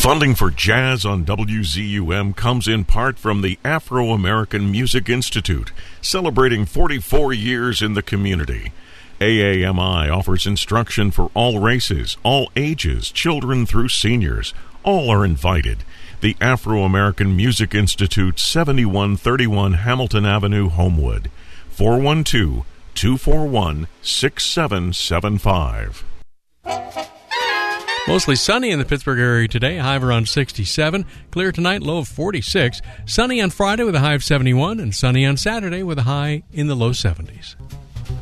Funding for Jazz on WZUM comes in part from the Afro-American Music Institute, celebrating 44 years in the community. AAMI offers instruction for all races, all ages, children through seniors. All are invited. The Afro-American Music Institute, 7131 Hamilton Avenue, Homewood. 412-241-6775. Mostly sunny in the Pittsburgh area today, high of around 67. Clear tonight, low of 46. Sunny on Friday with a high of 71, and sunny on Saturday with a high in the low 70s.